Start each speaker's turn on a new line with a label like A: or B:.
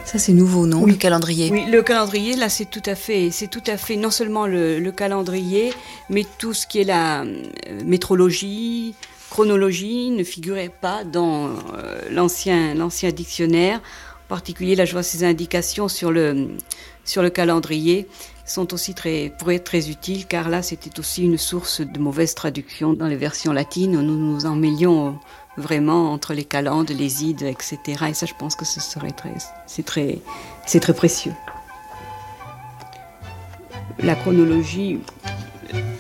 A: Ça, c'est nouveau, non,
B: oui.
A: Le calendrier?
B: Oui, le calendrier, là, c'est tout à fait non seulement le calendrier, mais tout ce qui est la métrologie, chronologie ne figurait pas dans l'ancien dictionnaire. En particulier, là, je vois ces indications sur le calendrier sont aussi pourraient être très utiles, car là, c'était aussi une source de mauvaises traductions dans les versions latines, où nous nous emmêlions vraiment entre les calendes, les ides, etc. Et ça, je pense que c'est très précieux. La chronologie,